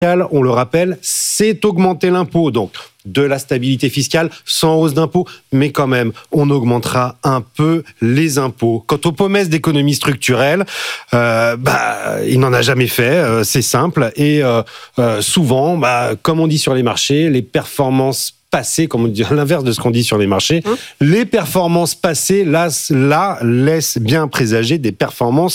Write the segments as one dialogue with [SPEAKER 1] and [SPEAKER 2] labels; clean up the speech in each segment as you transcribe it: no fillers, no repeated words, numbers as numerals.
[SPEAKER 1] on le rappelle, c'est augmenter l'impôt. Donc, de la stabilité fiscale sans hausse d'impôts, mais quand même, on augmentera un peu les impôts. Quant aux promesses d'économie structurelle, il n'en a jamais fait, c'est simple. Et souvent, comme on dit sur les marchés, les performances passées, comme on dit à l'inverse de ce qu'on dit sur les marchés, les performances passées, là, laissent bien présager des performances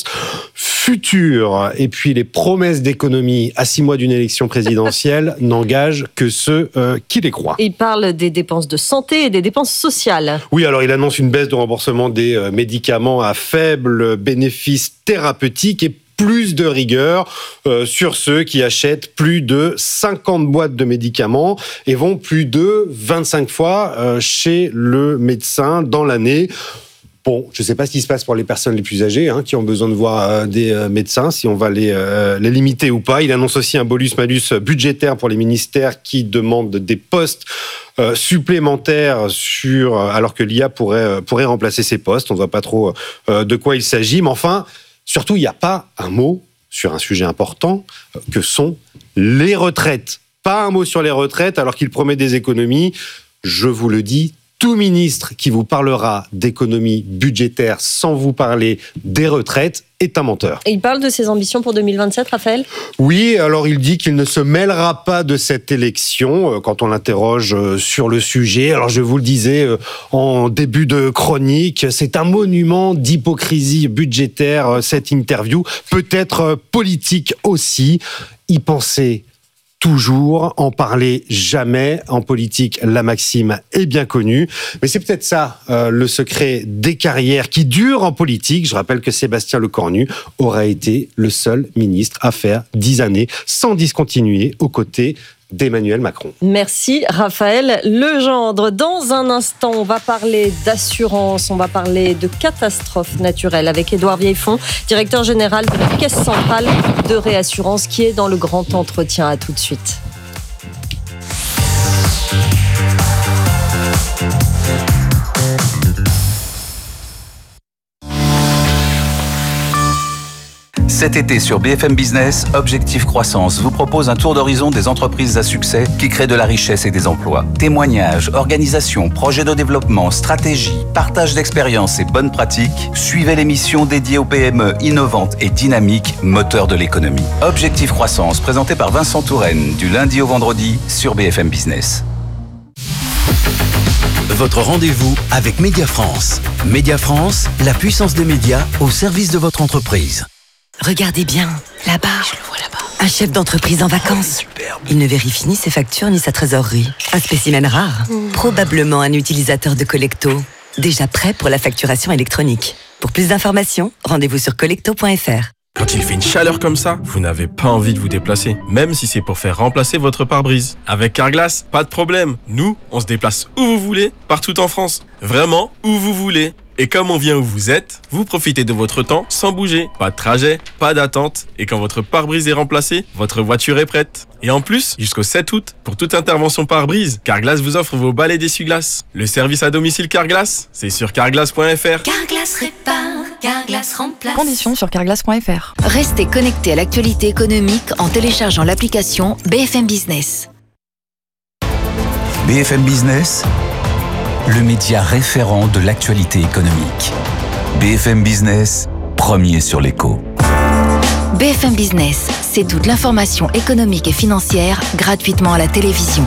[SPEAKER 1] futures. Et puis, les promesses d'économie à 6 mois d'une élection présidentielle n'engagent que ceux qui les croient.
[SPEAKER 2] Il parle des dépenses de santé et des dépenses sociales.
[SPEAKER 1] Oui, alors il annonce une baisse de remboursement des médicaments à faible bénéfice thérapeutique et plus de rigueur sur ceux qui achètent plus de 50 boîtes de médicaments et vont plus de 25 fois chez le médecin dans l'année. Bon, je ne sais pas ce qui se passe pour les personnes les plus âgées qui ont besoin de voir des médecins, si on va les limiter ou pas. Il annonce aussi un bonus-malus budgétaire pour les ministères qui demandent des postes supplémentaires alors que l'IA pourrait remplacer ces postes. On ne voit pas trop de quoi il s'agit, mais enfin, surtout, il n'y a pas un mot sur un sujet important que sont les retraites. Pas un mot sur les retraites alors qu'il promet des économies. Je vous le dis, tout ministre qui vous parlera d'économie budgétaire sans vous parler des retraites est un menteur.
[SPEAKER 2] Et il parle de ses ambitions pour 2027, Raphaël ?
[SPEAKER 1] Oui, alors il dit qu'il ne se mêlera pas de cette élection quand on l'interroge sur le sujet. Alors je vous le disais en début de chronique, c'est un monument d'hypocrisie budgétaire, cette interview, peut-être politique aussi. Y penser toujours, en parler jamais. En politique, la maxime est bien connue. Mais c'est peut-être ça, le secret des carrières qui durent en politique. Je rappelle que Sébastien Lecornu aura été le seul ministre à faire 10 années sans discontinuer aux côtés d'Emmanuel Macron.
[SPEAKER 2] Merci Raphaël Legendre. Dans un instant, on va parler d'assurance, on va parler de catastrophes naturelles avec Édouard Vieillefond, directeur général de la Caisse centrale de réassurance qui est dans le grand entretien. À tout de suite.
[SPEAKER 3] Cet été sur BFM Business, Objectif Croissance vous propose un tour d'horizon des entreprises à succès qui créent de la richesse et des emplois. Témoignages, organisations, projets de développement, stratégies, partage d'expériences et bonnes pratiques. Suivez l'émission dédiée aux PME innovantes et dynamiques, moteurs de l'économie. Objectif Croissance, présenté par Vincent Touraine, du lundi au vendredi sur BFM Business.
[SPEAKER 4] Votre rendez-vous avec Média France. Média France, la puissance des médias au service de votre entreprise.
[SPEAKER 5] Regardez bien, là-bas. Je le vois là-bas. Un chef d'entreprise en vacances. Il ne vérifie ni ses factures ni sa trésorerie. Un spécimen rare. Probablement un utilisateur de Collecto. Déjà prêt pour la facturation électronique. Pour plus d'informations, rendez-vous sur collecto.fr.
[SPEAKER 6] Quand il fait une chaleur comme ça, vous n'avez pas envie de vous déplacer, même si c'est pour faire remplacer votre pare-brise. Avec Carglass, pas de problème. Nous, on se déplace où vous voulez, partout en France. Vraiment, où vous voulez. Et comme on vient où vous êtes, vous profitez de votre temps sans bouger. Pas de trajet, pas d'attente. Et quand votre pare-brise est remplacé, votre voiture est prête. Et en plus, jusqu'au 7 août, pour toute intervention pare-brise, Carglass vous offre vos balais d'essuie-glace. Le service à domicile Carglass, c'est sur carglass.fr.
[SPEAKER 7] Carglass répare, Carglass remplace.
[SPEAKER 8] Conditions sur carglass.fr.
[SPEAKER 7] Restez connectés à l'actualité économique en téléchargeant l'application BFM Business.
[SPEAKER 3] BFM Business, le média référent de l'actualité économique. BFM Business, premier sur l'écho.
[SPEAKER 7] BFM Business, c'est toute l'information économique et financière gratuitement à la télévision.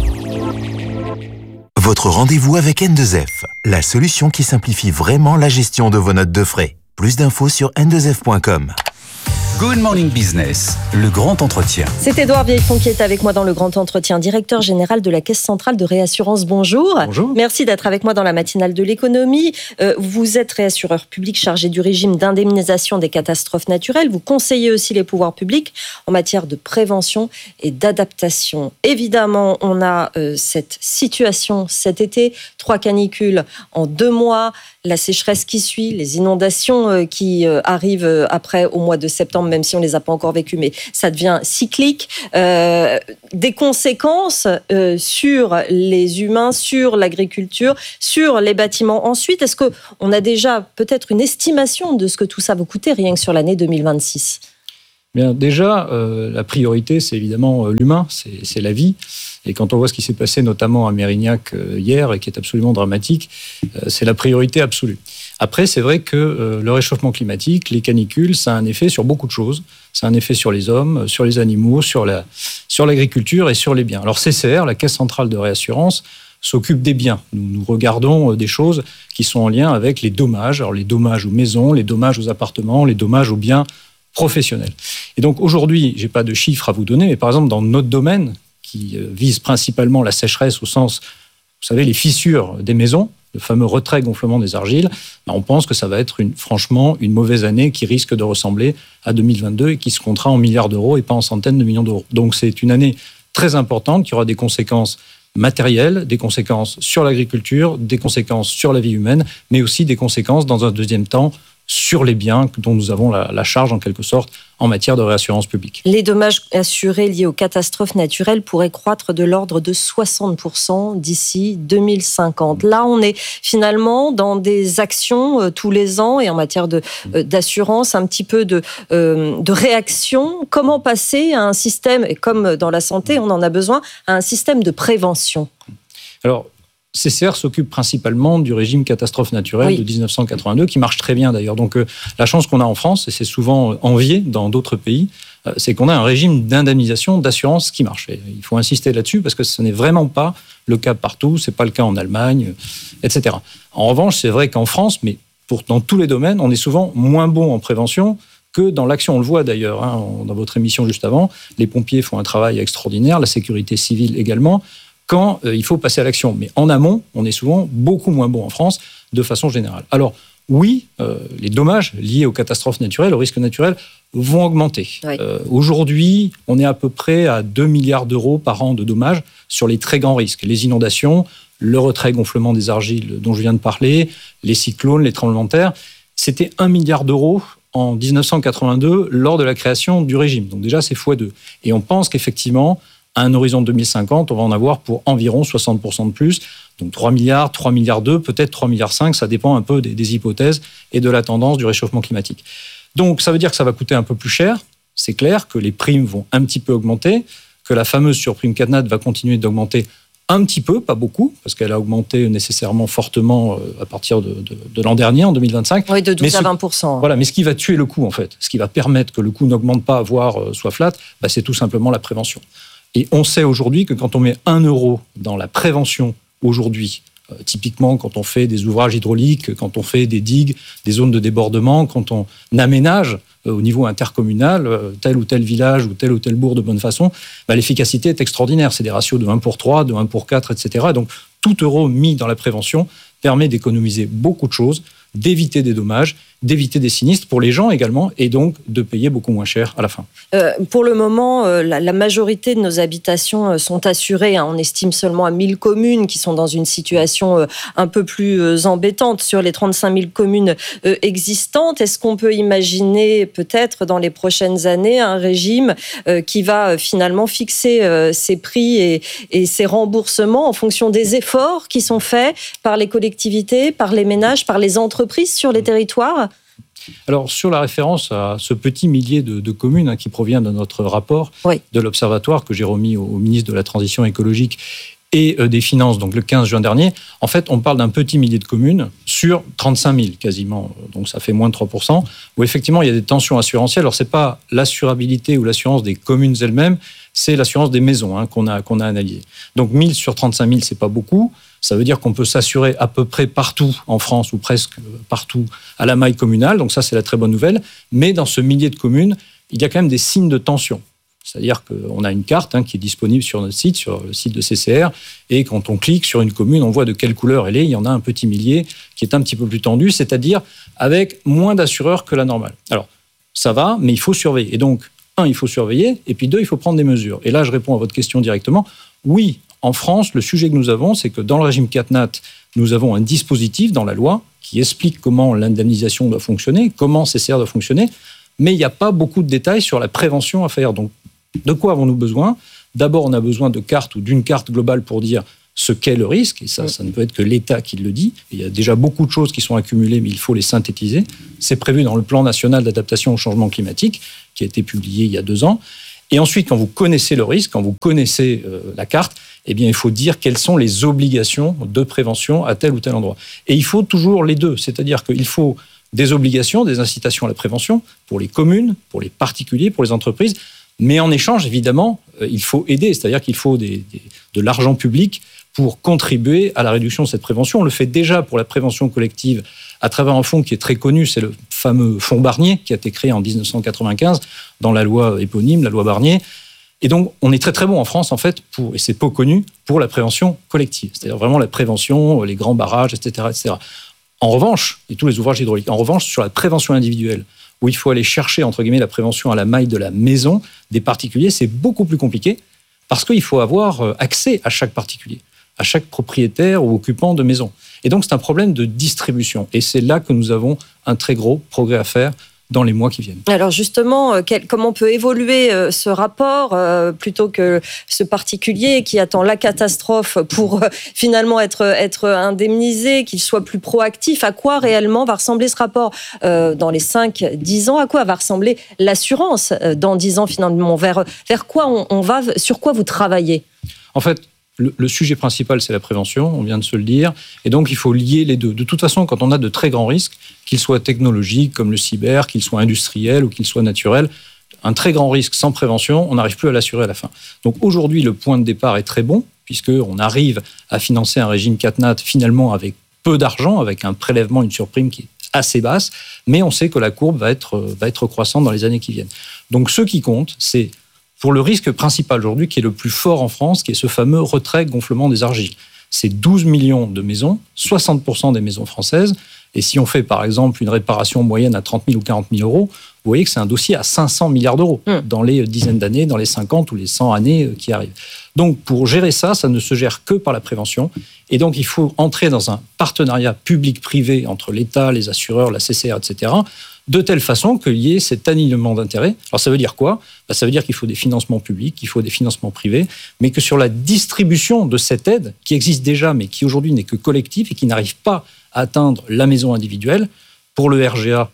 [SPEAKER 4] Votre rendez-vous avec N2F, la solution qui simplifie vraiment la gestion de vos notes de frais. Plus d'infos sur n2f.com.
[SPEAKER 3] Good Morning Business, le grand entretien.
[SPEAKER 2] C'est Édouard Vieillefond qui est avec moi dans le grand entretien, directeur général de la Caisse centrale de réassurance. Bonjour.
[SPEAKER 1] Bonjour.
[SPEAKER 2] Merci d'être avec moi dans la matinale de l'économie. Vous êtes réassureur public chargé du régime d'indemnisation des catastrophes naturelles. Vous conseillez aussi les pouvoirs publics en matière de prévention et d'adaptation. Évidemment, on a cette situation cet été, 3 canicules en 2 mois, la sécheresse qui suit, les inondations qui arrivent après au mois de septembre, même si on ne les a pas encore vécues, mais ça devient cyclique. Des conséquences sur les humains, sur l'agriculture, sur les bâtiments. Ensuite, est-ce qu'on a déjà peut-être une estimation de ce que tout ça va coûter rien que sur l'année 2026 ?
[SPEAKER 8] Bien, déjà, la priorité, c'est évidemment l'humain, c'est la vie. Et quand on voit ce qui s'est passé notamment à Mérignac hier, et qui est absolument dramatique, c'est la priorité absolue. Après, c'est vrai que le réchauffement climatique, les canicules, ça a un effet sur beaucoup de choses. Ça a un effet sur les hommes, sur les animaux, sur l'agriculture et sur les biens. Alors CCR, la Caisse centrale de réassurance, s'occupe des biens. Nous regardons des choses qui sont en lien avec les dommages. Alors les dommages aux maisons, les dommages aux appartements, les dommages aux biens professionnels. Et donc aujourd'hui, je n'ai pas de chiffres à vous donner, mais par exemple dans notre domaine, qui vise principalement la sécheresse au sens, vous savez, les fissures des maisons, le fameux retrait-gonflement des argiles, on pense que ça va être franchement une mauvaise année qui risque de ressembler à 2022 et qui se comptera en milliards d'euros et pas en centaines de millions d'euros. Donc c'est une année très importante qui aura des conséquences matérielles, des conséquences sur l'agriculture, des conséquences sur la vie humaine, mais aussi des conséquences dans un deuxième temps sur les biens dont nous avons la charge en quelque sorte en matière de réassurance publique.
[SPEAKER 2] Les dommages assurés liés aux catastrophes naturelles pourraient croître de l'ordre de 60% d'ici 2050. Là, on est finalement dans des actions tous les ans et en matière d'assurance, un petit peu de réaction. Comment passer à un système, et comme dans la santé, on en a besoin, à un système de prévention?
[SPEAKER 8] Alors, CCR s'occupe principalement du régime catastrophe naturelle de 1982, qui marche très bien d'ailleurs. Donc la chance qu'on a en France, et c'est souvent envié dans d'autres pays, c'est qu'on a un régime d'indemnisation, d'assurance qui marche. Et il faut insister là-dessus parce que ce n'est vraiment pas le cas partout, c'est pas le cas en Allemagne, etc. En revanche, c'est vrai qu'en France, mais dans tous les domaines, on est souvent moins bon en prévention que dans l'action. On le voit d'ailleurs, dans votre émission juste avant, les pompiers font un travail extraordinaire, la sécurité civile également, quand il faut passer à l'action. Mais en amont, on est souvent beaucoup moins bon en France, de façon générale. Alors, oui, les dommages liés aux catastrophes naturelles, aux risques naturels, vont augmenter. Oui. Aujourd'hui, on est à peu près à 2 milliards d'euros par an de dommages sur les très grands risques. Les inondations, le retrait-gonflement des argiles dont je viens de parler, les cyclones, les tremblements de terre. C'était 1 milliard d'euros en 1982 lors de la création du régime. Donc déjà, c'est x2. Et on pense qu'effectivement, à un horizon de 2050, on va en avoir pour environ 60% de plus. Donc 3 milliards, 3 milliards 2, peut-être 3 milliards 5, ça dépend un peu des hypothèses et de la tendance du réchauffement climatique. Donc ça veut dire que ça va coûter un peu plus cher. C'est clair que les primes vont un petit peu augmenter, que la fameuse surprime CatNat va continuer d'augmenter un petit peu, pas beaucoup, parce qu'elle a augmenté nécessairement fortement à partir de l'an dernier, en 2025.
[SPEAKER 2] Oui, de 12 à 20%.
[SPEAKER 8] Voilà, mais ce qui va tuer le coût, en fait, ce qui va permettre que le coût n'augmente pas, voire soit flat, c'est tout simplement la prévention. Et on sait aujourd'hui que quand on met 1 euro dans la prévention aujourd'hui, typiquement quand on fait des ouvrages hydrauliques, quand on fait des digues, des zones de débordement, quand on aménage au niveau intercommunal tel ou tel village ou tel bourg de bonne façon, l'efficacité est extraordinaire. C'est des ratios de 1 pour 3, de 1 pour 4, etc. Donc tout euro mis dans la prévention permet d'économiser beaucoup de choses, d'éviter des dommages, d'éviter des sinistres pour les gens également, et donc de payer beaucoup moins cher à la fin.
[SPEAKER 2] Pour le moment, la majorité de nos habitations sont assurées. On estime seulement à 1000 communes qui sont dans une situation un peu plus embêtante sur les 35 000 communes existantes. Est-ce qu'on peut imaginer peut-être dans les prochaines années un régime qui va finalement fixer ses prix et ses remboursements en fonction des efforts qui sont faits par les collectivités, par les ménages, par les entreprises sur les territoires ?
[SPEAKER 8] Alors, sur la référence à ce petit millier de communes qui provient de notre rapport de l'Observatoire que j'ai remis au ministre de la Transition écologique et des Finances, donc le 15 juin dernier, en fait, on parle d'un petit millier de communes sur 35 000 quasiment, donc ça fait moins de 3%, où effectivement, il y a des tensions assurantielles. Alors, ce n'est pas l'assurabilité ou l'assurance des communes elles-mêmes, c'est l'assurance des maisons qu'on a analysée. Donc, 1000 sur 35 000, ce n'est pas beaucoup. Ça veut dire qu'on peut s'assurer à peu près partout en France, ou presque partout, à la maille communale. Donc ça, c'est la très bonne nouvelle. Mais dans ce millier de communes, il y a quand même des signes de tension. C'est-à-dire qu'on a une carte qui est disponible sur notre site, sur le site de CCR, et quand on clique sur une commune, on voit de quelle couleur elle est. Il y en a un petit millier qui est un petit peu plus tendu, c'est-à-dire avec moins d'assureurs que la normale. Alors, ça va, mais il faut surveiller. Et donc, 1, il faut surveiller, et puis 2, il faut prendre des mesures. Et là, je réponds à votre question directement. Oui, en France, le sujet que nous avons, c'est que dans le régime CatNat, nous avons un dispositif dans la loi qui explique comment l'indemnisation doit fonctionner, comment CCR doit fonctionner, mais il n'y a pas beaucoup de détails sur la prévention à faire. Donc, de quoi avons-nous besoin ? D'abord, on a besoin de cartes ou d'une carte globale pour dire ce qu'est le risque, et ça ne peut être que l'État qui le dit. Il y a déjà beaucoup de choses qui sont accumulées, mais il faut les synthétiser. C'est prévu dans le plan national d'adaptation au changement climatique, qui a été publié il y a 2 ans. Et ensuite, quand vous connaissez le risque, quand vous connaissez la carte, eh bien, il faut dire quelles sont les obligations de prévention à tel ou tel endroit. Et il faut toujours les deux, c'est-à-dire qu'il faut des obligations, des incitations à la prévention pour les communes, pour les particuliers, pour les entreprises, mais en échange, évidemment, il faut aider, c'est-à-dire qu'il faut de l'argent public pour contribuer à la réduction de cette prévention. On le fait déjà pour la prévention collective à travers un fonds qui est très connu, c'est le fameux fonds Barnier, qui a été créé en 1995 dans la loi éponyme, la loi Barnier. Et donc, on est très très bon en France, en fait, et c'est peu connu, pour la prévention collective. C'est-à-dire vraiment la prévention, les grands barrages, etc., etc. En revanche, et tous les ouvrages hydrauliques, en revanche, sur la prévention individuelle, où il faut aller chercher, entre guillemets, la prévention à la maille de la maison des particuliers, c'est beaucoup plus compliqué, parce qu'il faut avoir accès à chaque particulier, à chaque propriétaire ou occupant de maison. Et donc, c'est un problème de distribution. Et c'est là que nous avons un très gros progrès à faire dans les mois qui viennent. Alors justement, comment peut évoluer ce rapport plutôt que ce particulier qui attend la catastrophe pour finalement être indemnisé, qu'il soit plus proactif? À quoi réellement va ressembler ce rapport dans les 5-10 ans? À quoi va ressembler l'assurance dans 10 ans finalement? Vers quoi on va? Sur quoi vous travaillez? En fait, le sujet principal, c'est la prévention, on vient de se le dire, et donc il faut lier les deux. De toute façon, quand on a de très grands risques, qu'ils soient technologiques comme le cyber, qu'ils soient industriels ou qu'ils soient naturels, un très grand risque sans prévention, on n'arrive plus à l'assurer à la fin. Donc aujourd'hui, le point de départ est très bon, puisqu'on arrive à financer un régime CatNat finalement avec peu d'argent, avec un prélèvement, une surprime qui est assez basse, mais on sait que la courbe va être croissante dans les années qui viennent. Donc ce qui compte, c'est pour le risque principal aujourd'hui, qui est le plus fort en France, qui est ce fameux retrait-gonflement des argiles. C'est 12 millions de maisons, 60% des maisons françaises. Et si on fait, par exemple, une réparation moyenne à 30 000 ou 40 000 euros, vous voyez que c'est un dossier à 500 milliards d'euros dans les dizaines d'années, dans les 50 ou les 100 années qui arrivent. Donc, pour gérer ça, ça ne se gère que par la prévention. Et donc, il faut entrer dans un partenariat public-privé entre l'État, les assureurs, la CCR, etc., de telle façon qu'il y ait cet alignement d'intérêts. Alors ça veut dire quoi? Ça veut dire qu'il faut des financements publics, qu'il faut des financements privés, mais que sur la distribution de cette aide, qui existe déjà, mais qui aujourd'hui n'est que collective et qui n'arrive pas à atteindre la maison individuelle, pour le RGA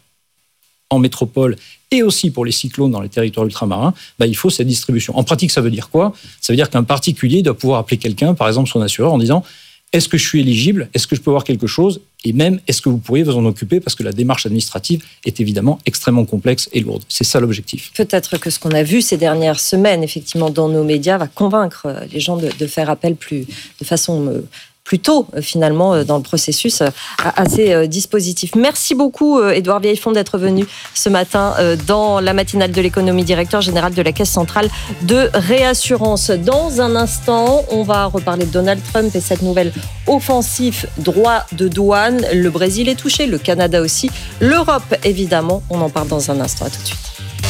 [SPEAKER 8] en métropole et aussi pour les cyclones dans les territoires ultramarins, il faut cette distribution. En pratique, ça veut dire quoi? Ça veut dire qu'un particulier doit pouvoir appeler quelqu'un, par exemple son assureur, en disant « Est-ce que je suis éligible? Est-ce que je peux avoir quelque chose? Et même, est-ce que vous pourriez vous en occuper ?» Parce que la démarche administrative est évidemment extrêmement complexe et lourde. C'est ça l'objectif. Peut-être que ce qu'on a vu ces dernières semaines, effectivement, dans nos médias, va convaincre les gens de faire appel de façon plus tôt, finalement, dans le processus à ces dispositifs. Merci beaucoup, Édouard Vieillefond, d'être venu ce matin dans la matinale de l'économie, directeur général de la Caisse centrale de réassurance. Dans un instant, on va reparler de Donald Trump et cette nouvelle offensive droit de douane. Le Brésil est touché, le Canada aussi, l'Europe, évidemment. On en parle dans un instant. À tout de suite.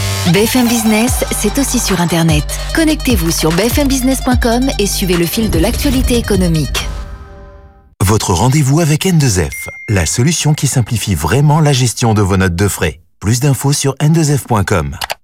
[SPEAKER 7] BFM Business, c'est aussi sur Internet. Connectez-vous sur bfmbusiness.com et suivez le fil de l'actualité économique.
[SPEAKER 4] Votre rendez-vous avec N2F, la solution qui simplifie vraiment la gestion de vos notes de frais. Plus d'infos sur n2f.com.